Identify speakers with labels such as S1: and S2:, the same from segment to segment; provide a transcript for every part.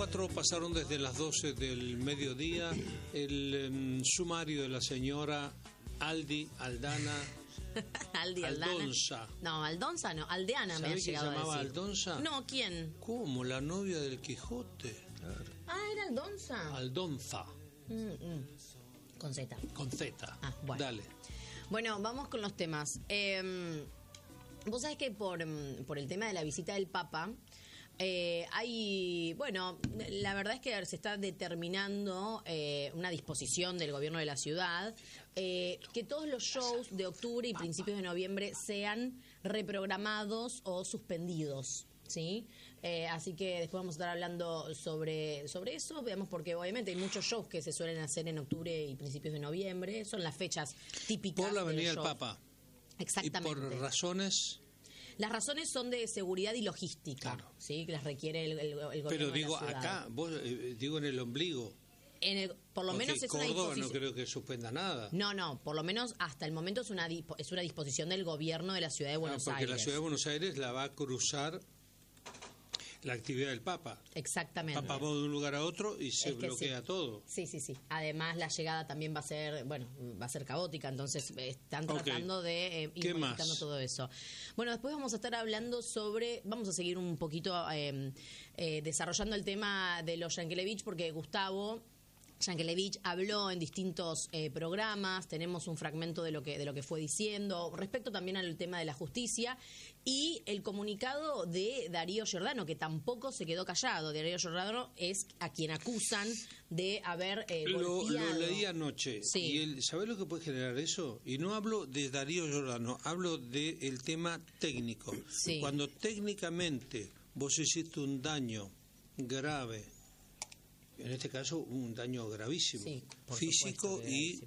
S1: 4 pasaron desde las 12 del mediodía. El sumario de la señora Aldana. Aldonza.
S2: No, Aldonza no, Aldeana me ha llegado a decir.
S1: ¿Sabés que se llamaba Aldonza?
S2: No, ¿quién?
S1: ¿Cómo? La novia del Quijote.
S2: Claro. Ah, era Aldonza.
S1: Aldonza.
S2: Con Z.
S1: Con Z.
S2: Ah, bueno.
S1: Dale.
S2: Bueno, vamos con los temas. Vos sabés que por el tema de la visita del Papa, la verdad es que se está determinando una disposición del gobierno de la ciudad que todos los shows de octubre y principios de noviembre sean reprogramados o suspendidos. ¿Sí? Así que después vamos a estar hablando sobre eso, veamos, porque obviamente hay muchos shows que se suelen hacer en octubre y principios de noviembre, son las fechas típicas.
S1: Por la venida del
S2: shows.
S1: Papa.
S2: Exactamente.
S1: Y por razones...
S2: Las razones son de seguridad y logística,
S1: claro.
S2: ¿Sí? Que las requiere el gobierno.
S1: Pero
S2: digo,
S1: de la ciudad. Acá, vos digo en el ombligo.
S2: Por lo menos es
S1: Córdoba
S2: una disposición.
S1: No creo que suspenda nada.
S2: No, por lo menos hasta el momento es una disposición del gobierno de la ciudad de Buenos Aires.
S1: Porque la ciudad de Buenos Aires la va a cruzar la actividad del Papa.
S2: Exactamente.
S1: El Papa va de un lugar a otro y se bloquea todo.
S2: Sí. Además, la llegada también va a ser caótica, entonces están tratando de ir modificando todo eso. Bueno, después vamos a estar hablando vamos a seguir un poquito desarrollando el tema de los Yankelevich, porque Gustavo Yankelevich habló en distintos programas, tenemos un fragmento de lo que fue diciendo, respecto también al tema de la justicia, y el comunicado de Darío Giordano, que tampoco se quedó callado. Darío Giordano es a quien acusan de haber golpeado.
S1: Lo leí anoche,
S2: sí.
S1: Y ¿sabés lo que puede generar eso? Y no hablo de Darío Giordano, hablo del tema técnico.
S2: Sí.
S1: Cuando técnicamente vos hiciste un daño grave, en este caso un daño gravísimo,
S2: sí,
S1: físico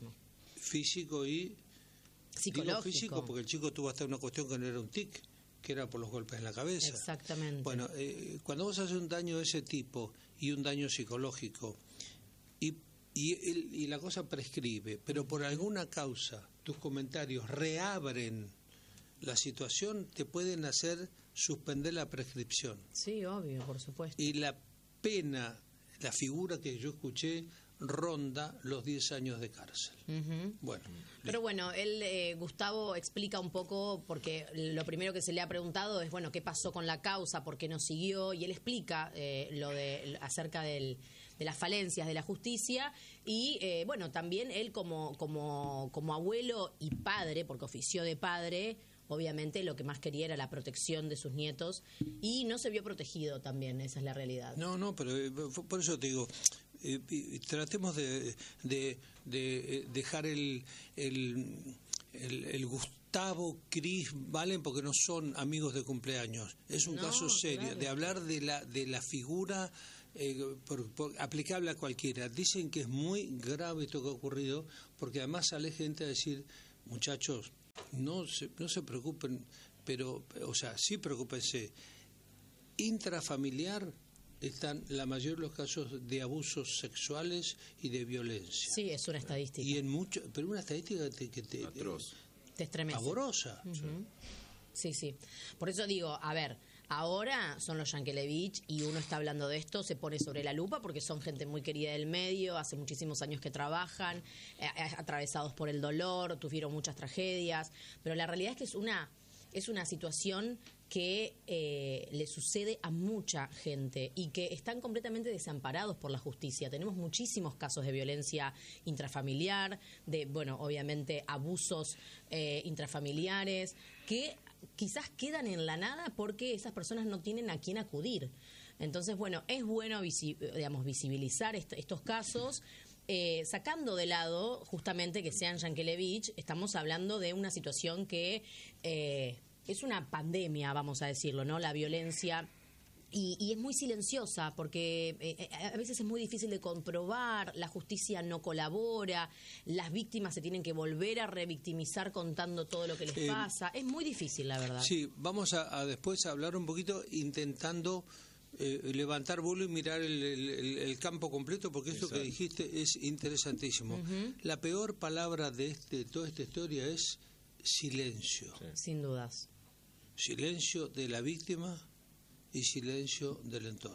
S1: y
S2: psicológico.
S1: Digo físico porque el chico tuvo hasta una cuestión que no era un tic, que era por los golpes en la cabeza.
S2: Exactamente.
S1: Bueno, cuando vos haces un daño de ese tipo y un daño psicológico y la cosa prescribe, pero por alguna causa tus comentarios reabren la situación, te pueden hacer suspender la prescripción.
S2: Sí, obvio, por supuesto.
S1: Y la pena, la figura que yo escuché, ronda los 10 años de cárcel. Bueno.
S2: Pero bueno, Gustavo explica un poco, porque lo primero que se le ha preguntado es, bueno, ¿qué pasó con la causa? ¿Por qué no siguió? Y él explica acerca de las falencias de la justicia y, también él como abuelo y padre, porque ofició de padre, obviamente lo que más quería era la protección de sus nietos y no se vio protegido también, esa es la realidad.
S1: No, pero por eso te digo, tratemos de dejar el Gustavo, Cris, Valen, porque no son amigos de cumpleaños. Es un caso serio, claro. De hablar de la figura aplicable a cualquiera. Dicen que es muy grave esto que ha ocurrido, porque además sale gente a decir, muchachos, no se preocupen, pero, sí preocúpense. Intrafamiliar están la mayoría de los casos de abusos sexuales y de violencia.
S2: Sí, es una estadística.
S1: Y pero una estadística que
S2: te estremece.
S1: Pavorosa.
S2: Sí. Por eso digo, a ver, ahora son los Yankelevich y uno está hablando de esto, se pone sobre la lupa porque son gente muy querida del medio, hace muchísimos años que trabajan, atravesados por el dolor, tuvieron muchas tragedias, pero la realidad es que es una situación que le sucede a mucha gente y que están completamente desamparados por la justicia. Tenemos muchísimos casos de violencia intrafamiliar, obviamente abusos intrafamiliares, que quizás quedan en la nada porque esas personas no tienen a quién acudir. Entonces, es bueno visibilizar estos casos. Sacando de lado justamente que sean Yankelevich, estamos hablando de una situación que es una pandemia, vamos a decirlo, ¿no? La violencia. Y es muy silenciosa porque a veces es muy difícil de comprobar, la justicia no colabora, las víctimas se tienen que volver a revictimizar contando todo lo que les pasa. Es muy difícil, la verdad.
S1: Sí, vamos a después hablar un poquito intentando levantar vuelo y mirar el campo completo, porque esto que dijiste es interesantísimo. La peor palabra de toda esta historia es silencio.
S2: Sí. Sin dudas.
S1: Silencio de la víctima y silencio del entorno.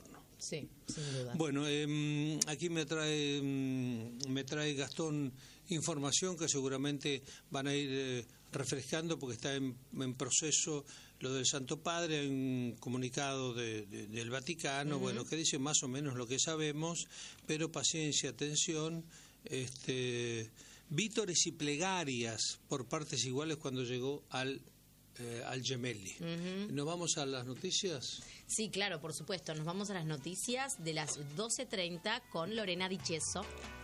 S2: Sí, sin duda.
S1: Bueno, aquí me trae Gastón información que seguramente van a ir refrescando porque está en proceso lo del Santo Padre. Hay un comunicado del Vaticano, bueno, que dice más o menos lo que sabemos, pero paciencia, atención, vítores y plegarias por partes iguales cuando llegó al Gemelli. ¿Nos vamos a las noticias?
S2: Sí, claro, por supuesto. Nos vamos a las noticias de las 12:30 con Lorena Di Ceso.